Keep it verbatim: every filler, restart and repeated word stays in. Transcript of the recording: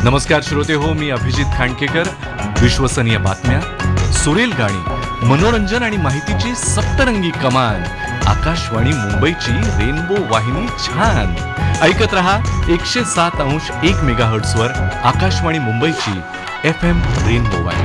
नमस्कार श्रोते हो, मी अभिजित खांडकेकर. विश्वसनीय बातम्या, सुरेल गाणी, मनोरंजन आणि माहितीची सप्तरंगी कमान. आकाशवाणी मुंबईची रेनबो वाहिनी छान. ऐकत रहा एकशे सात अंश एक मेगाहर्ट्झ वर आकाशवाणी मुंबईची एफ एम रेनबो वाहिनी.